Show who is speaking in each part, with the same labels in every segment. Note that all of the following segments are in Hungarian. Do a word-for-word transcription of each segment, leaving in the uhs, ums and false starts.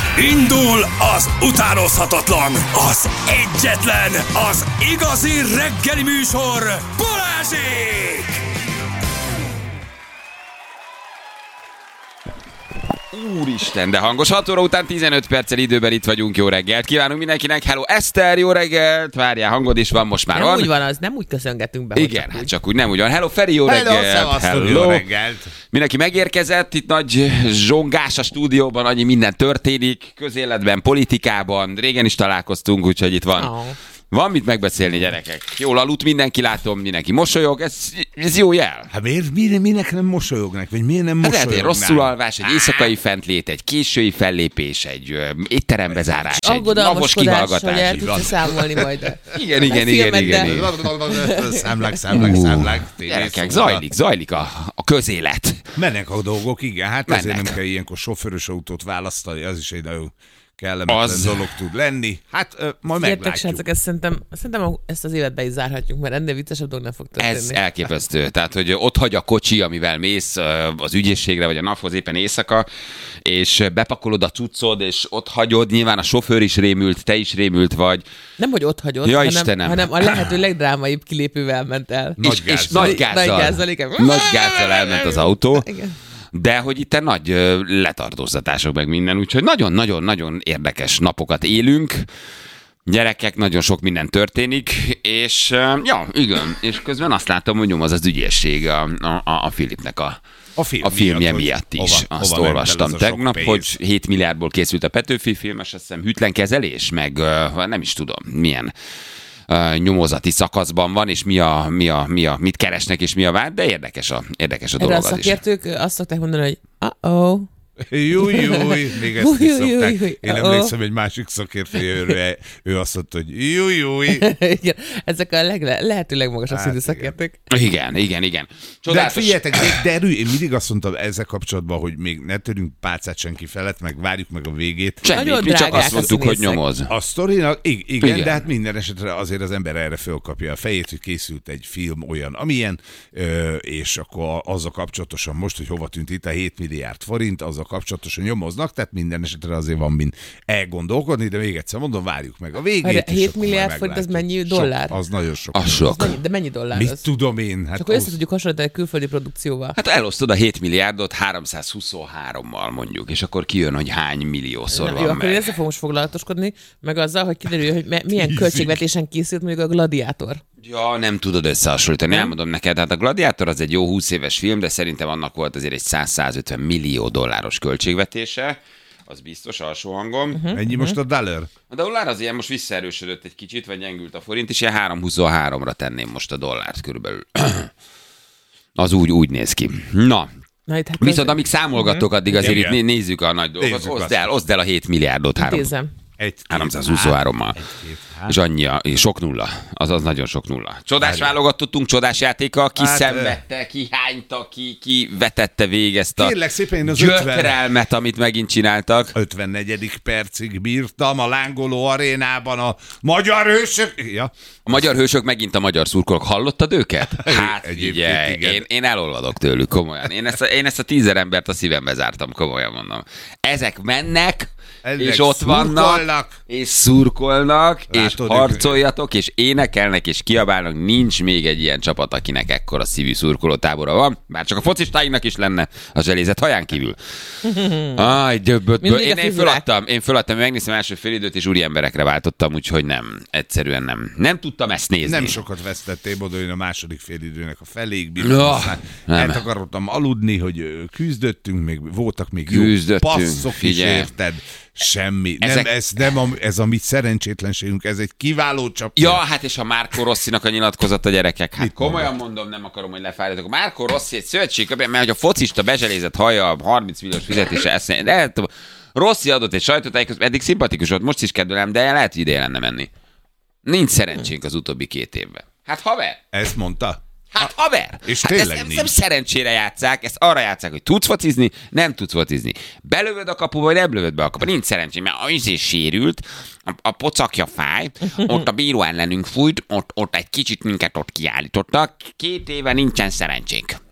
Speaker 1: Indul az utánozhatatlan, az egyetlen, az igazi reggeli műsor, Balázsék!
Speaker 2: Úristen, de hangos. hat óra után tizenöt perccel időben itt vagyunk. Jó reggelt kívánunk mindenkinek. Hello Eszter, jó reggelt. Várjál, hangod is van, most már
Speaker 3: nem
Speaker 2: van.
Speaker 3: úgy van az, nem úgy köszöngetünk be.
Speaker 2: Igen, hát csak úgy, nem úgy van. Hello Feri, jó
Speaker 4: Hello,
Speaker 2: reggelt.
Speaker 4: szevasztok, jó reggelt.
Speaker 2: Mindenki megérkezett, itt nagy zsongás a stúdióban, annyi minden történik, közéletben, politikában. Régen is találkoztunk, úgyhogy itt van.
Speaker 3: Oh.
Speaker 2: Van mit megbeszélni, gyerekek. Jól aludt mindenki, látom, mindenki mosolyog, ez, ez jó jel.
Speaker 4: Hát miért, miért, minek nem mosolyognak, vagy miért nem
Speaker 2: Hát lehet,
Speaker 4: mosolyognál?
Speaker 2: egy rosszul alvás, egy éjszakai fentlét, egy késői fellépés, egy ö, étterembe zárás, egy napos
Speaker 3: aggodalmaskodás, hogy el
Speaker 2: kihallgatás.
Speaker 3: tudsz számolni majd.
Speaker 2: Igen, igen, igen, igen, igen.
Speaker 4: Számlák, számlák, számlák.
Speaker 2: Gyerekek, zajlik, zajlik a, a közélet.
Speaker 4: Mennek a dolgok, igen. Hát azért
Speaker 2: Mennek.
Speaker 4: nem kell ilyenkor sofőrös autót választani, az is egy nagyon kellemetlen
Speaker 2: Az-
Speaker 4: dolog tud lenni. Hát ö, majd
Speaker 3: Értek,
Speaker 4: meglátjuk.
Speaker 3: srácok, ezt szerintem, szerintem ezt az évet be is zárhatjuk, mert ennél viccesebb dolog nem fog történni.
Speaker 2: Ez elképesztő. Tehát, hogy ott hagy a kocsi, amivel mész ö, az ügyészségre, vagy a naphoz éppen éjszaka, és bepakolod a cuccod, és ott hagyod, nyilván a sofőr is rémült, te is rémült vagy.
Speaker 3: Nem, hogy ott hagyod,
Speaker 2: Ja,
Speaker 3: hanem,
Speaker 2: Istenem.
Speaker 3: hanem a lehető legdrámaibb kilépővel ment el.
Speaker 4: Nagy
Speaker 2: és, és
Speaker 4: gázzal.
Speaker 2: nagy gázzal.
Speaker 3: Nagy gázzal, igen.
Speaker 2: Nagy gázzal elment az autó.
Speaker 3: Igen.
Speaker 2: De hogy itt nagy ö, letartóztatások meg minden, úgyhogy nagyon-nagyon-nagyon érdekes napokat élünk. Gyerekek, nagyon sok minden történik, és ö, ja, igen, és közben azt látom, hogy nyom az az ügyészség a, a, a Filipnek a,
Speaker 4: A, film
Speaker 2: a filmje
Speaker 4: hogy
Speaker 2: miatt is.
Speaker 4: hova-
Speaker 2: Azt
Speaker 4: hova ment el
Speaker 2: olvastam
Speaker 4: az a sok
Speaker 2: tegnap,
Speaker 4: pénz.
Speaker 2: hogy hét milliárdból készült a Petőfi film, és azt hiszem hűtlen kezelés, meg ö, nem is tudom, milyen ö, nyomozati szakaszban van, és mi a, mi a, mi a, mit keresnek, és mi a vád, de érdekes a, érdekes a
Speaker 3: Erre
Speaker 2: dolog
Speaker 3: a
Speaker 2: az is.
Speaker 3: szakértők azt szokták mondani, hogy uh-oh.
Speaker 4: Júj, júj, még ezt
Speaker 3: Júj,
Speaker 4: is
Speaker 3: júj,
Speaker 4: szokták.
Speaker 3: júj,
Speaker 4: Én
Speaker 3: ó.
Speaker 4: emlékszem, egy másik szakértőjéről, ő, ő azt mondta, hogy júj, júj.
Speaker 3: Igen, ezek a legle- lehető legmagasabb
Speaker 4: Hát,
Speaker 3: szintű
Speaker 4: igen.
Speaker 3: szakértők.
Speaker 2: Igen, igen, igen.
Speaker 4: De
Speaker 2: Csodálatos.
Speaker 4: figyeljetek, de, de erő, én mindig azt mondtam ezzel kapcsolatban, hogy még ne törünk pálcát senki felett, meg várjuk meg a végét.
Speaker 2: Semmit,
Speaker 3: Nagyon
Speaker 2: mi csak
Speaker 3: drágák
Speaker 2: azt
Speaker 3: a
Speaker 2: mondtuk, hogy
Speaker 3: színészek.
Speaker 2: nyomoz.
Speaker 4: A sztorinak, igen, igen,
Speaker 2: Igen.
Speaker 4: de hát minden esetre azért az ember erre fölkapja a fejét, hogy készült egy film olyan, amilyen, ö, és akkor azzal kapcsolatosan most, hogy hova tűnt itt a hét milliárd forint, azzal kapcsolatosan nyomoznak, tehát minden esetre azért van mind elgondolkodni, de még egyszer mondom, várjuk meg a végét.
Speaker 3: Várj,
Speaker 4: és
Speaker 3: hét
Speaker 4: akkor majd
Speaker 3: milliárd forint, az
Speaker 4: meglátjuk.
Speaker 3: mennyi
Speaker 4: Sok,
Speaker 3: dollár?
Speaker 4: az nagyon sok.
Speaker 2: Az sok.
Speaker 3: Mennyi, de mennyi dollár
Speaker 4: Mit
Speaker 3: az?
Speaker 4: tudom én? Hát
Speaker 3: Csak hogy össze
Speaker 4: az-
Speaker 3: tudjuk hasonlítani egy külföldi produkcióval.
Speaker 2: Hát elosztod a hét milliárdot háromszázhuszonhárommal mondjuk, és akkor kijön, hogy hány milliószor
Speaker 3: Na,
Speaker 2: van
Speaker 3: jó, akkor én
Speaker 2: meg.
Speaker 3: ezzel fogom most foglalatoskodni, meg azzal, hogy kiderül, hogy me- milyen költségvetésen készült mondjuk a Gladiátor.
Speaker 2: Ja, nem tudod összehasonlítani.
Speaker 3: Nem?
Speaker 2: Elmondom neked, hát a Gladiátor az egy jó húsz éves film, de szerintem annak volt azért egy száz-százötven millió dolláros költségvetése. Az biztos, alsó hangom. Uh-huh.
Speaker 4: Ennyi most a dollar?
Speaker 2: A dollár az ilyen most visszaerősödött egy kicsit, vagy gyengült a forint, és ilyen három huszonháromra tenném most a dollárt körülbelül. Az úgy, úgy néz ki. Na,
Speaker 3: Na, itt hát
Speaker 2: viszont amíg számolgatok, addig azért
Speaker 4: Igen.
Speaker 2: itt né- nézzük a nagy dolgokat.
Speaker 4: Nézzük
Speaker 2: Oszd
Speaker 4: azt.
Speaker 2: el, oszd el a hét milliárdot három,
Speaker 3: Intézem.
Speaker 4: Egy, két,
Speaker 2: háromszázhuszonhárommal.
Speaker 4: két, hát.
Speaker 2: És annyi, a- és sok nulla. Azaz nagyon sok nulla. Csodás
Speaker 4: Várjál.
Speaker 2: válogatottunk, csodás játéka, ki
Speaker 4: Hát,
Speaker 2: szenvedte, ki hányta, ki, ki vetette végig ezt a
Speaker 4: Kérlek szépen, én az
Speaker 2: gyötrelmet, amit megint csináltak.
Speaker 4: ötvennegyedik percig bírtam a lángoló arénában a magyar hősök. Ja.
Speaker 2: A magyar hősök megint a magyar szurkolók. Hallottad őket? Hát
Speaker 4: Egyébként
Speaker 2: figyelj,
Speaker 4: igen.
Speaker 2: én, én elolvadok tőlük, komolyan. Én ezt, a, én ezt a tízer embert a szívembe zártam, komolyan mondom. Ezek mennek,
Speaker 4: Ezek
Speaker 2: és ott vannak,
Speaker 4: szurkolnak.
Speaker 2: és szurkolnak, és
Speaker 4: Látod,
Speaker 2: harcoljatok, és énekelnek, és kiabálnak. Nincs még egy ilyen csapat, akinek ekkora szívű szurkolótábora van. Bár csak a focistáinknak is lenne a zselézet haján kívül. Aj, döbböt.
Speaker 3: Mindig a
Speaker 2: Én, én
Speaker 3: figurák.
Speaker 2: föladtam, én föladtam, megnéztem első félidőt, és úri emberekre váltottam, úgyhogy nem, egyszerűen nem. Nem tudtam ezt nézni.
Speaker 4: Nem sokat vesztettél oda, én a második félidőnek a feléig bírtam.
Speaker 2: Ja,
Speaker 4: aztán
Speaker 2: nem.
Speaker 4: eltakarodtam aludni, hogy ö, küzdöttünk, még voltak még
Speaker 2: Küzdöttünk,
Speaker 4: jó passzok is,
Speaker 2: figyelj.
Speaker 4: érted? Semmi.
Speaker 2: Ezek-
Speaker 4: Nem, ez nem a, ez a mi szerencsétlenségünk, ez egy kiváló csapat.
Speaker 2: Ja, hát és a Márko Rosszinak a nyilatkozata, gyerekek. Hát
Speaker 4: Mit
Speaker 2: komolyan mondom, nem akarom, hogy lefáradjatok. Márko Rossi egy szövetségköpény, mert hogy a focista bezselézett haja a harminc milliós fizetése eszély. De hát, Rossi adott egy sajtótájékoztatót, eddig szimpatikus volt, most is kedvelem, de lehet, hogy ideje lenne menni. Nincs szerencsénk az utóbbi két évben. Hát haver!
Speaker 4: Ezt mondta?
Speaker 2: Hát haver!
Speaker 4: És
Speaker 2: hát
Speaker 4: tényleg
Speaker 2: ezt nem,
Speaker 4: nincs.
Speaker 2: nem szerencsére játsszák, ezt arra játsszák, hogy tudsz focizni, nem tudsz focizni. Belövöd a kapuba, vagy nem lövöd be a kapuba. Nincs szerencsém, mert az is sérült, a, a pocakja fáj, ott a bíró ellenünk fújt, ott, ott egy kicsit minket ott kiállítottak. Két éve nincsen szerencsénk.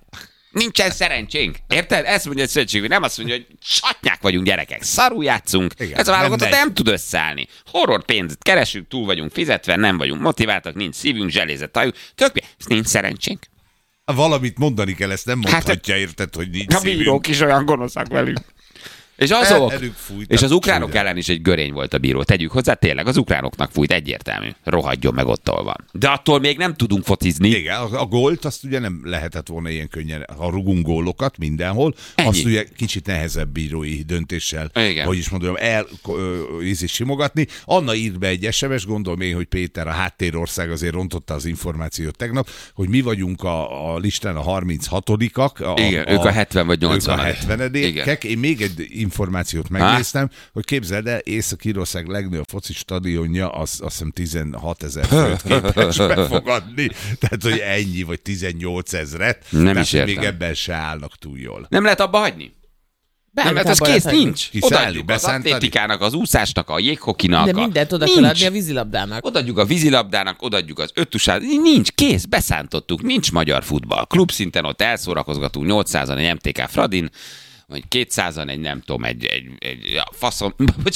Speaker 2: Nincsen szerencsénk. Érted? Ezt mondja egy szövetség, nem azt mondja, hogy satnyák vagyunk gyerekek, szarul játszunk.
Speaker 4: Igen,
Speaker 2: Ez a válogatott
Speaker 4: nem
Speaker 2: nem tud összeállni. Horror pénzt keresünk, túl vagyunk fizetve, nem vagyunk motiváltak, nincs szívünk, zselézett tajuk. Tök mi? Ez nincs szerencsénk.
Speaker 4: Valamit mondani kell, ezt nem mondhatja,
Speaker 2: Hát,
Speaker 4: érted, hogy nincs
Speaker 2: a
Speaker 4: szívünk.
Speaker 2: bírók is olyan gonoszak velünk. És azok,
Speaker 4: El- fújtak,
Speaker 2: és az ukránok
Speaker 4: csúnya.
Speaker 2: ellen is egy görény volt a bíró. Tegyük hozzá, tényleg az ukránoknak fújt, egyértelmű. Rohadjon meg ott, ahol van. De attól még nem tudunk focizni.
Speaker 4: Igen, a, a gólt azt ugye nem lehetett volna ilyen könnyen, ha rugunk gólokat mindenhol,
Speaker 2: Ennyi.
Speaker 4: azt ugye kicsit nehezebb bírói döntéssel,
Speaker 2: Igen.
Speaker 4: hogy is mondjam, el ö, íz is simogatni. Anna írt be egy es em es, gondolom én, hogy Péter, a háttérország azért rontotta az információt tegnap, hogy mi vagyunk a, a listán a harminchatodik-ak. A,
Speaker 2: Igen, ők a hetven vagy nyolcvan.
Speaker 4: Ők a hetvenedikek. Én még egy információt megnéztem, hogy képzeld el, Észak-Írország legnagyobb foci stadionja, az, azt hiszem tizenhatezer főt képes befogadni. Tehát, hogy ennyi, vagy tizennyolc ezret.
Speaker 2: Nem
Speaker 4: Tehát,
Speaker 2: is
Speaker 4: hogy
Speaker 2: értem.
Speaker 4: még ebben se állnak túl jól.
Speaker 2: Nem lehet abba hagyni? Nem, mert az
Speaker 3: Bármit
Speaker 2: kész,
Speaker 3: abba lehet
Speaker 2: nincs.
Speaker 4: Kiszállni,
Speaker 2: Odaadjuk az
Speaker 4: beszántani.
Speaker 2: atlétikának, az úszásnak, a jéghokinak.
Speaker 3: De
Speaker 2: a...
Speaker 3: mindent oda kell
Speaker 2: Nincs.
Speaker 3: adni a vízilabdának.
Speaker 2: Odaadjuk a vízilabdának, odaadjuk az öttusát. Nincs, kész, beszántottuk, nincs magyar futball. Klub szinten ott elszórakozgatunk nyolcszázan egy em té ká Fradin, vagy kétszázan egy nem tudom, egy, egy, egy ja, faszom.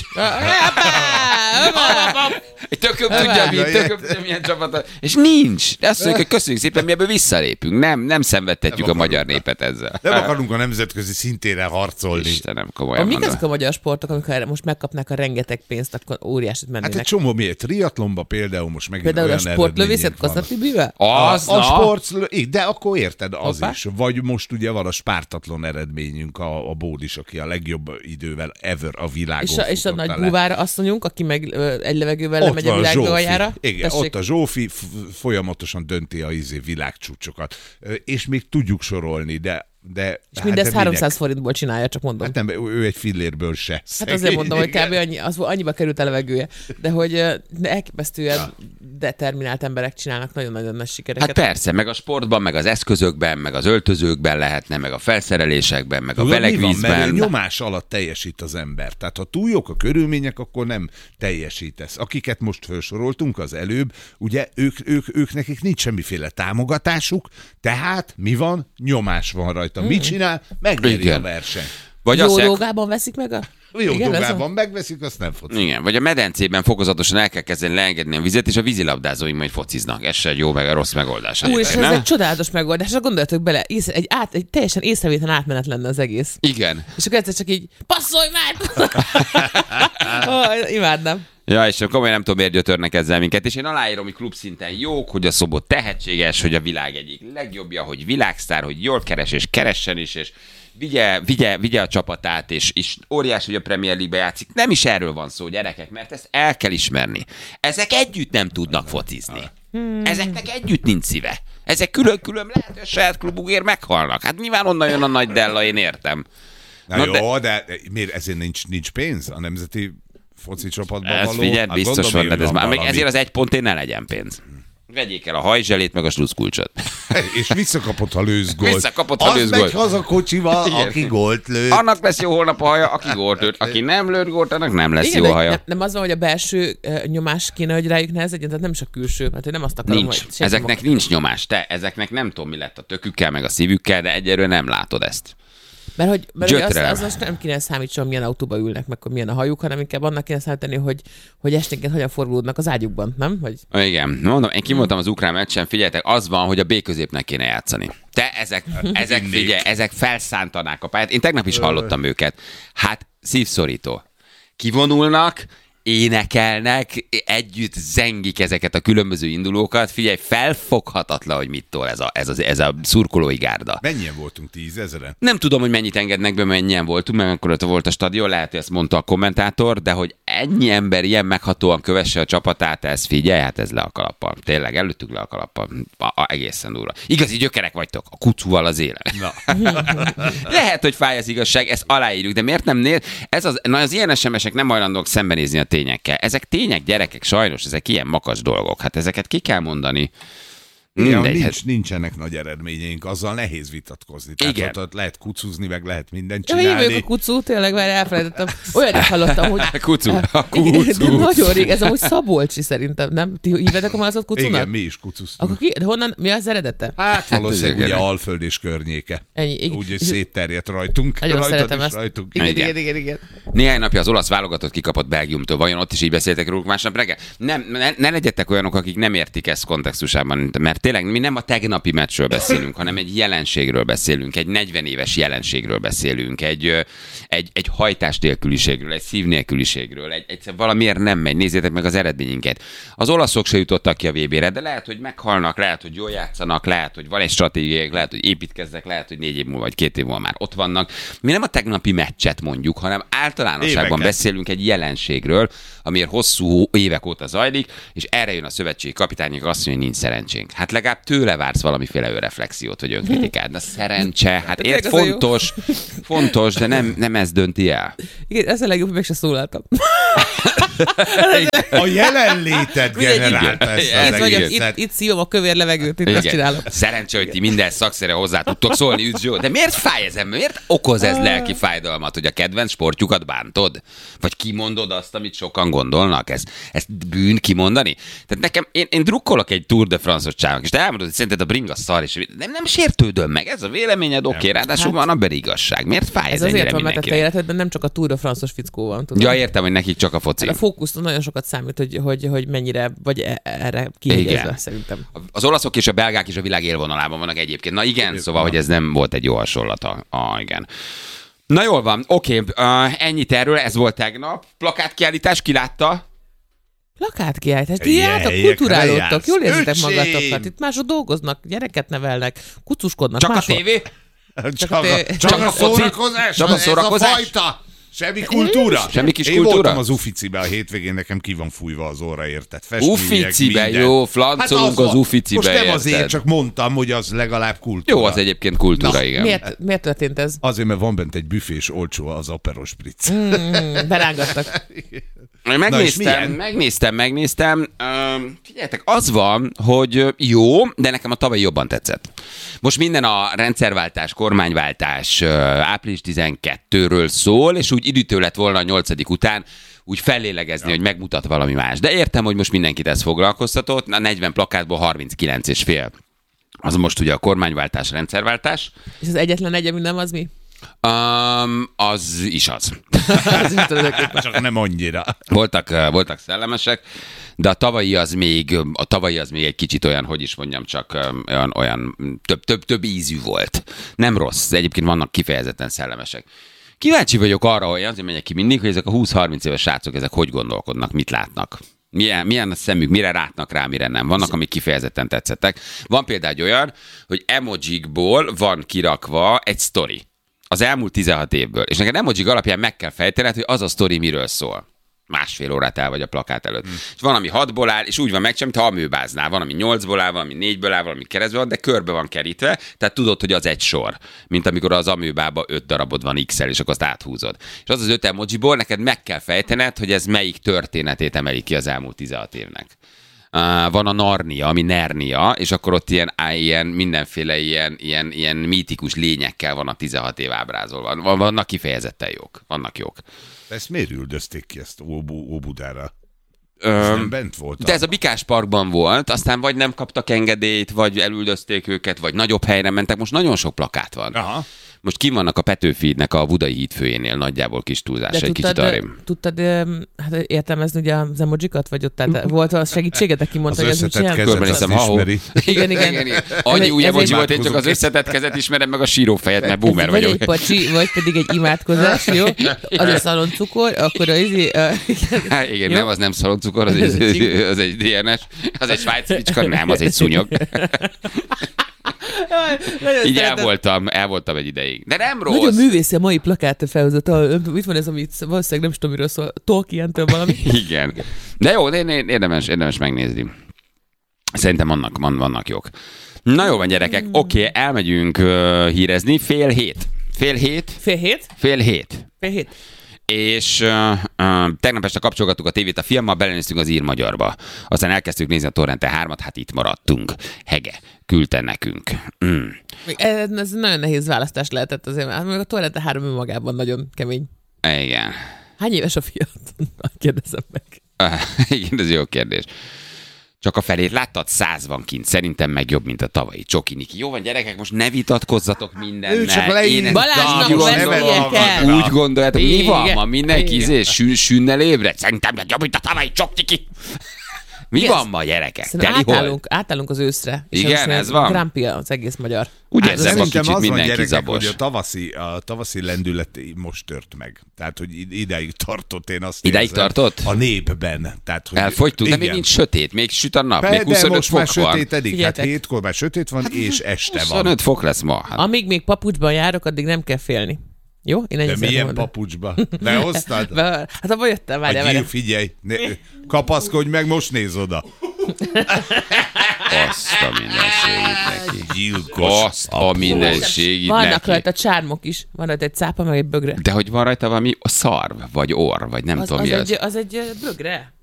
Speaker 2: Egy tököm tudja, mi, tököm tudja, milyen csapat. És nincs. De azt mondjuk, hogy köszönjük szépen, mi ebből visszalépünk. Nem, nem szenvedtetjük
Speaker 4: Nem
Speaker 2: a magyar
Speaker 4: akarunk.
Speaker 2: népet ezzel.
Speaker 4: Nem akarunk a nemzetközi szintére harcolni.
Speaker 2: Istenem,
Speaker 3: A,
Speaker 2: komolyan
Speaker 3: mik
Speaker 2: mondom.
Speaker 3: ezek a magyar sportok, amikor erre most megkapnák a rengeteg pénzt, akkor óriásit
Speaker 4: Hát
Speaker 3: mennének?
Speaker 4: egy csomó miért? Triatlonba például most megint
Speaker 3: Például a
Speaker 4: olyan
Speaker 3: sportlövészet
Speaker 4: eredmények vannak.
Speaker 3: Koszatibivel?
Speaker 2: Az,
Speaker 4: a, a
Speaker 2: na.
Speaker 4: sport, de akkor érted, az
Speaker 3: Hoppá.
Speaker 4: is. Vagy most ugye van a spártatlan eredményünk, a, a Bódis, aki a legjobb idővel ever a világon
Speaker 3: És a, és a
Speaker 4: futotta
Speaker 3: nagy
Speaker 4: le.
Speaker 3: búvára asszonyunk, aki meg ö, egy levegővel
Speaker 4: Ott
Speaker 3: lemegy a
Speaker 4: van
Speaker 3: világ
Speaker 4: Zsófi.
Speaker 3: aljára.
Speaker 4: Igen,
Speaker 3: Tessék.
Speaker 4: ott a Zsófi f- folyamatosan dönti a izé világcsúcsokat. Ö, És még tudjuk sorolni, de... de
Speaker 3: És mindezt
Speaker 4: de minek?
Speaker 3: háromszáz forintból csinálja, csak mondom.
Speaker 4: Hát nem, ő ő egy fillérből se.
Speaker 3: Hát
Speaker 4: Szegény.
Speaker 3: azért mondom, hogy kb. Annyi, az, annyiba került a levegője. De hogy ö, elképesztően ja. determinált emberek csinálnak nagyon-nagyon nagy sikereket.
Speaker 2: Hát persze, meg a sportban, meg az eszközökben, meg az öltözőkben lehetne, meg a felszerelésekben, meg a
Speaker 4: Tudod, mi van? Mert
Speaker 2: belegvízben.
Speaker 4: nyomás alatt teljesít az ember. Tehát ha túl jók a körülmények, akkor nem teljesítesz. Akiket most felsoroltunk az előbb, ugye ők, ők, ők nekik nincs semmiféle támogatásuk, tehát mi van? Nyomás van rajta. Mm. Mit csinál? Megnyeri
Speaker 2: Igen.
Speaker 4: a verseny.
Speaker 2: Vagy
Speaker 3: Jó
Speaker 2: azt mondják-
Speaker 3: dolgában veszik meg a...
Speaker 4: Jó
Speaker 3: Igen, ez a-
Speaker 4: dolgában megveszik, azt nem foci.
Speaker 2: Igen, vagy a medencében fokozatosan el kell kezdeni leengedni a vizet, és a vízilabdázóim majd fociznak. Ez se egy jó, meg a rossz megoldás.
Speaker 3: Úr, és ez
Speaker 2: nem?
Speaker 3: egy csodálatos megoldás. Ha gondoljatok bele, ész, egy, át, egy teljesen észrevétlen átmenet lenne az egész.
Speaker 2: Igen.
Speaker 3: És akkor egyszer csak így, passzolj már! oh, imádnám.
Speaker 2: Ja, és komolyan nem tudom, miért gyötörnek ezzel minket, és én aláírom, hogy klub szinten jók, hogy a Szobot tehetséges, hogy a világ egyik legjobbja, hogy világsztár, hogy jól keres, és keressen is, és vigye, vigye, vigye a csapatát, és, és óriás, hogy a Premier League-be játszik. Nem is erről van szó, gyerekek, mert ezt el kell ismerni. Ezek együtt nem tudnak focizni. Ezeknek együtt nincs szíve. Ezek külön-külön lehet, hogy a saját klubukért meghalnak. Hát nyilván onnan jön a nagy Della, én értem.
Speaker 4: Na,
Speaker 2: Na,
Speaker 4: jó,
Speaker 2: de-
Speaker 4: de... de miért ezért nincs, nincs pénz a nemzeti foci csapatban
Speaker 2: Ez
Speaker 4: való?
Speaker 2: figyelj,
Speaker 4: Hát
Speaker 2: biztos
Speaker 4: gondolom,
Speaker 2: van, de ez
Speaker 4: hogy
Speaker 2: már, még
Speaker 4: valami.
Speaker 2: ezért az egy pontért ne legyen pénz. Vegyék el a hajzselét, meg a sluszkulcsot.
Speaker 4: És visszakapott, ha lősz gólt.
Speaker 2: Visszakapott, ha lősz
Speaker 4: Az megy
Speaker 2: gólt.
Speaker 4: haza kocsival,
Speaker 2: Igen.
Speaker 4: aki gólt lő.
Speaker 2: Annak lesz jó holnap a haja, aki gólt lőtt. Aki nem lőtt gólt, annak nem lesz jó
Speaker 3: de
Speaker 2: a haja.
Speaker 3: nem, nem az van, hogy a belső uh, nyomás kéne, hogy rájuk nehezedjen, tehát nem is a külső, mert én nem azt akarom,
Speaker 2: Nincs.
Speaker 3: hogy senki
Speaker 2: Ezeknek
Speaker 3: maga-
Speaker 2: nincs nyomás. Te, ezeknek nem tudom, mi lett a tökükkel, meg a szívükkel, de egyelőre nem látod ezt.
Speaker 3: Mert hogy, mert hogy az,
Speaker 2: Gyötrelem.
Speaker 3: az, most nem kéne számítson, milyen autóba ülnek, meg hogy milyen a hajuk, hanem inkább annak kéne számítani, hogy, hogy esténként hogyan forgulódnak az ágyukban, nem? Hogy...
Speaker 2: Igen, mondom, én kimondtam az ukrán meccsen, figyeljetek, az van, hogy a B középnek kéne játszani. Te, ezek, ezek figyelj, ezek felszántanák a pályát. Én tegnap is hallottam őket. Hát szívszorító. Kivonulnak, énekelnek, együtt zengik ezeket a különböző indulókat. Figyelj, felfoghatatlan, hogy mit tol ez a, ez a, ez a szurkolói gárda.
Speaker 4: Mennyien voltunk? Tízezeren?
Speaker 2: Nem tudom, hogy mennyit engednek be, mennyien voltunk, mert akkor ott volt a stadion, lehet, hogy ezt mondta a kommentátor, de hogy ennyi ember ilyen meghatóan kövesse a csapatát, ez figyelj, hát ez le a kalappal. Tényleg, előttük le a kalappal. A, a, egészen durva. Igazi gyökerek vagytok, a kucúval az élet.
Speaker 4: Na.
Speaker 2: Lehet, hogy fáj az igazság, ezt aláírjuk, de miért nem nél? Ez az, na, az ilyen es em esek nem hajlandók szembenézni a tényekkel. Ezek tények, gyerekek, sajnos, ezek ilyen makas dolgok. Hát ezeket ki kell mondani.
Speaker 4: Igen,
Speaker 2: Mindegy, hát-
Speaker 4: nincs, nincsenek nagy eredményeink, azzal nehéz vitatkozni. Tehát
Speaker 2: Igen.
Speaker 4: ott, ott lehet kucuzni, meg lehet mindent
Speaker 3: Ja, én vagyok
Speaker 4: csinálni.
Speaker 3: a kucu, tényleg már elfelejtettem. Olyat is hallottam, hogy...
Speaker 2: Kucu, a
Speaker 3: De
Speaker 2: kucu.
Speaker 3: nagyon rég, ez amúgy Szabolcsi szerintem, nem? Ti hívedek a malacot kucunak?
Speaker 4: Igen, mi is kucuztunk.
Speaker 3: Akkor ki, de honnan, mi az eredete?
Speaker 4: Hát valószínűleg
Speaker 2: ezek
Speaker 4: ugye
Speaker 2: ennek.
Speaker 4: Alföld és környéke.
Speaker 3: Ennyi. igen.
Speaker 4: Úgy, hogy szétterjedt rajtunk.
Speaker 3: Nagyon
Speaker 4: rajtad
Speaker 3: szeretem
Speaker 4: és
Speaker 3: ezt.
Speaker 4: Rajtunk.
Speaker 3: Igen,
Speaker 2: Igen.
Speaker 3: igen, igen, igen.
Speaker 2: Néhány napja az olasz válogatott kikapott Belgiumtól, vajon ott is így beszéltek róluk másnap reggel? Nem, ne, ne legyetek olyanok, akik nem értik ezt kontextusában, mert tényleg mi nem a tegnapi meccsről beszélünk, hanem egy jelenségről beszélünk, egy negyven éves jelenségről beszélünk, egy, ö, egy, egy hajtás nélküliségről, egy szív nélküliségről, egy, egyszer valamiért nem megy, nézzétek meg az eredményünket. Az olaszok se jutottak ki a vé bére, de lehet, hogy meghalnak, lehet, hogy jól játszanak, lehet, hogy van egy stratégiák, lehet, hogy építkeznek, lehet, hogy négy év múlva vagy két év múlva már ott vannak. Mi nem a tegnapi meccset mondjuk, hanem általánosságban
Speaker 4: Éveket.
Speaker 2: beszélünk egy jelenségről, amiért hosszú évek óta zajlik, és erre jön a szövetségi kapitány, aki azt mondja, hogy nincs szerencsénk. Hát legalább tőle vársz valamiféle önreflexiót, vagy önkritikát. Na szerencse, hát ért,
Speaker 3: ez a jó.
Speaker 2: fontos, fontos, de nem, nem ez dönti el.
Speaker 3: Igen, ez a legjobb, hogy meg se szólaltam.
Speaker 4: A jelenléted generálta ezt
Speaker 2: Igen.
Speaker 4: az
Speaker 3: Ez vagyok,
Speaker 4: egészet.
Speaker 3: itt, itt szívom a kövér levegőt, itt azt csinálom.
Speaker 2: Szerencsé, hogy ti minden szakszerre hozzá tudtok szólni, üdv jó. De miért fáj ez? Miért okoz ez lelki fájdalmat, hogy a kedvenc sportjukat bántod? Vagy kimondod azt, amit sokan gondolnak? Ez, ezt bűn kimondani? Tehát nekem, én, én drukkolok egy Tour de France-os csávnak, és te elmondod, hogy szerinted a bringa szar, és nem, nem sértődöm meg. Ez a véleményed, oké, okay, ráadásul van a igazság. Miért fáj ez,
Speaker 3: Ez
Speaker 2: ennyire
Speaker 3: azért van, mert a te
Speaker 2: mindenkinek?
Speaker 3: életedben nem csak a Tour de France-os fickó van, tudod.
Speaker 2: Ja, értem, hogy nekik csak a foci.
Speaker 3: A fókusz nagyon sokat számít, hogy, hogy, hogy mennyire vagy e- erre kihegyezve,
Speaker 2: Igen.
Speaker 3: szerintem.
Speaker 2: Az olaszok és a belgák is a világ élvonalában vannak egyébként. Na igen, szóval, hogy ez nem volt egy jó hasonlata. Ah, igen. Na jól van, oké, uh, ennyit erről, ez volt tegnap. Plakátkiállítás, ki látta?
Speaker 3: Plakátkiállítás, ti
Speaker 4: Ilyen
Speaker 3: jártok,
Speaker 4: helyekre
Speaker 3: kulturálódtok,
Speaker 4: jársz.
Speaker 3: jól érzitek
Speaker 4: Öcsém!
Speaker 3: magatokat. Itt mások dolgoznak, gyereket nevelnek, kucuskodnak.
Speaker 2: Csak a
Speaker 3: máshol.
Speaker 2: tévé?
Speaker 4: Csak,
Speaker 3: a-
Speaker 4: a, csak,
Speaker 2: csak
Speaker 4: a
Speaker 2: a foci?
Speaker 4: szórakozás?
Speaker 2: Csak a
Speaker 4: Ez
Speaker 2: szórakozás?
Speaker 4: a fajta? Semmi kultúra?
Speaker 2: Semmi kis
Speaker 4: Én
Speaker 2: kultúra?
Speaker 4: voltam az Uficibe a hétvégén, nekem ki van fújva az óra, érted? Festmények,
Speaker 2: Uficibe,
Speaker 4: minden.
Speaker 2: jó, flancolunk
Speaker 4: az
Speaker 2: az
Speaker 4: van.
Speaker 2: Uficibe,
Speaker 4: Most nem
Speaker 2: érted?
Speaker 4: azért, csak mondtam, hogy az legalább kultúra.
Speaker 2: Jó, az egyébként kultúra,
Speaker 4: Na,
Speaker 2: igen.
Speaker 3: Miért, miért történt ez?
Speaker 4: Azért, mert van bent egy büfés olcsó az Aperol Spritz.
Speaker 3: Hmm, berángattak.
Speaker 2: Megnéztem,
Speaker 4: milyen?
Speaker 2: megnéztem, megnéztem. Üm, figyeljetek, az van, hogy ö, jó, de nekem a tavaly jobban tetszett. Most minden a rendszerváltás, kormányváltás ö, április tizenkettőről szól, és úgy időtő lett volna a nyolcadik után úgy fellélegezni, ja. hogy megmutat valami más. De értem, hogy most mindenkit ez foglalkoztatott. A negyven plakátból harminckilenc és fél. Az most ugye a kormányváltás, rendszerváltás.
Speaker 3: És az egyetlen egy, ami nem az mi?
Speaker 2: Um, az is az.
Speaker 3: Az is tulajdonképpen.
Speaker 4: Csak nem annyira.
Speaker 2: Voltak, uh, voltak szellemesek, de a tavalyi az még, a tavalyi az még egy kicsit olyan, hogy is mondjam, csak um, olyan, olyan több, több, több ízű volt. Nem rossz, egyébként vannak kifejezetten szellemesek. Kíváncsi vagyok arra, hogy azért megyek ki mindig, hogy ezek a húsz-harminc éves srácok, ezek hogy gondolkodnak, mit látnak. Milyen, milyen a szemük, mire rátnak rá, mire nem. Vannak, amik kifejezetten tetszettek. Van például egy olyan, hogy emojikból van kirakva egy sztori az elmúlt tizenhat évből. És neked emojik alapján meg kell fejtened, hogy az a sztori miről szól. Másfél órát el vagy a plakát előtt. Hmm. És van, ami hatból áll, és úgy van meg, mint ha amőbáznál. Van, ami nyolcból áll, van, ami négyből áll, valami keresztbe van, de körbe van kerítve, tehát tudod, hogy az egy sor. Mint amikor az amőbába öt darabod van X-el, és akkor azt áthúzod. És az az öt emojiból neked meg kell fejtened, hogy ez melyik történetét emeli ki az elmúlt tizenhat évnek. Uh, van a Narnia, ami Nernia, és akkor ott ilyen, á, ilyen mindenféle ilyen, ilyen, ilyen mítikus lényekkel van a tizenhat év ábrázolva. Vannak kifejezetten jók. Vannak jók.
Speaker 4: Ezt miért üldözték ki ezt Óbu, Óbudára?
Speaker 2: Öm,
Speaker 4: Ez nem bent volt?
Speaker 2: De ez a Bikás Parkban volt, aztán vagy nem kaptak engedélyt, vagy elüldözték őket, vagy nagyobb helyre mentek. Most nagyon sok plakát van.
Speaker 4: Aha.
Speaker 2: Most kim vannak a Petőfi-nek a Budai hídfőjénél, nagyjából kis túlzás,
Speaker 3: De
Speaker 2: egy kicsit arrébb.
Speaker 3: tudtad, tudtad hát értelmezni ugye az emojikat, vagy ott tehát volt a segítségetek, ki mondta,
Speaker 4: Az
Speaker 3: hogy ez mit
Speaker 4: összetett
Speaker 3: csinál?
Speaker 4: kezet,
Speaker 2: Körbenézem,
Speaker 4: azt
Speaker 2: ha-hó.
Speaker 4: ismeri.
Speaker 3: Igen, igen.
Speaker 2: igen, igen. Annyi
Speaker 3: Ez
Speaker 2: új
Speaker 3: egy- ez
Speaker 2: emoji
Speaker 3: egy-
Speaker 2: volt, én csak az összetett kezet ismerem, meg a sírófejet, mert boomer
Speaker 3: vagy
Speaker 2: vagyok.
Speaker 3: egy pacsi, vagy pedig egy imádkozás, jó? Az a szaloncukor, akkor az izé... Uh,
Speaker 2: Hát igen,
Speaker 3: Jó?
Speaker 2: nem, az nem szaloncukor, az egy, az egy dé en es, az egy svájci bicska, nem, az egy szúnyog. Így el voltam, el voltam egy ideig. De nem rossz.
Speaker 3: Nagyon művészi a mai plakát felhozott. Mit van ez, amit valószínűleg nem is tudom, miről szól. Tolkien-től valami.
Speaker 2: Igen. De jó, de érdemes, érdemes megnézni. Szerintem vannak, van, vannak jók. Na jó van, gyerekek. Oké, okay, elmegyünk uh, hírezni. Fél hét. Fél hét.
Speaker 3: Fél hét?
Speaker 2: Fél hét.
Speaker 3: Fél hét.
Speaker 2: És uh, uh, tegnap este kapcsolgattuk a tévét a filmmel, belenéztünk az Ír Magyarba. Aztán elkezdtük nézni a Torrente hármat, hát itt maradtunk. Hege küldte nekünk. Mm.
Speaker 3: Ez, ez nagyon nehéz választás lehetett azért, mert még a Torrente három önmagában nagyon kemény.
Speaker 2: Igen.
Speaker 3: Hány éves a fiat? Kérdezem meg.
Speaker 2: Uh, igen, ez jó kérdés. Csak a felét láttad? Száz van kint. Szerintem meg jobb, mint a tavalyi Csoki Niki. Jó van, gyerekek, most ne vitatkozzatok mindennel.
Speaker 4: Ő csak leír-
Speaker 2: Én
Speaker 3: Balázsnak
Speaker 2: úgy
Speaker 3: veszélye
Speaker 2: gondolom,
Speaker 3: kell.
Speaker 2: úgy gondoljátok, mi
Speaker 3: Igen.
Speaker 2: van ma? Mindenki
Speaker 3: Igen.
Speaker 2: izé, sün, sünnel ébred? Szerintem meg jobb, mint a tavalyi Csoki Niki. Mi
Speaker 3: Yes.
Speaker 2: van ma, gyerekek?
Speaker 3: Szerintem
Speaker 2: Teli hold?
Speaker 3: átállunk, átállunk az őszre. És
Speaker 2: Igen,
Speaker 3: az
Speaker 2: ez van?
Speaker 3: Grumpy az egész magyar.
Speaker 2: Úgy
Speaker 4: Hát
Speaker 2: érzem, a
Speaker 4: szerintem
Speaker 2: kicsit
Speaker 4: az van,
Speaker 2: mindenki
Speaker 4: gyerekek,
Speaker 2: zabos.
Speaker 4: hogy a tavaszi, a tavaszi lendület most tört meg. Tehát, hogy id- ideig tartott, én azt
Speaker 2: Ideig
Speaker 4: érzem,
Speaker 2: tartott?
Speaker 4: A népben. Tehát, hogy
Speaker 2: Elfogytunk, de még
Speaker 4: igen.
Speaker 2: nincs sötét, még süt a nap,
Speaker 4: Pe-
Speaker 2: még
Speaker 4: de
Speaker 2: huszonöt
Speaker 4: most már
Speaker 2: fok van.
Speaker 4: sötétedik, hát
Speaker 3: Figyeljetek.
Speaker 4: hétkor már sötét van, és este van.
Speaker 2: huszonöt fok lesz ma. Hát,
Speaker 3: Amíg még papucsban járok, addig nem kell félni. Jó? Én
Speaker 4: De
Speaker 3: ennyit szeretném
Speaker 4: milyen
Speaker 3: mondani.
Speaker 4: papucsba? Behoztad?
Speaker 3: Be, hát abban jöttem,
Speaker 4: A
Speaker 3: várjál,
Speaker 4: gyíl,
Speaker 3: várjál.
Speaker 4: figyelj, ne, kapaszkodj meg, most néz oda.
Speaker 2: azt a mindenségét neki.
Speaker 4: Gyilkos.
Speaker 2: Azt a mindenségét
Speaker 3: Vannak
Speaker 2: neki.
Speaker 3: rajta csármok is. Van rajta egy cápa, meg egy bögre.
Speaker 2: De hogy van rajta valami szarv, vagy orr, vagy nem
Speaker 3: Az,
Speaker 2: tudom
Speaker 3: az,
Speaker 2: mi az.
Speaker 3: egy, az egy ö, bögre.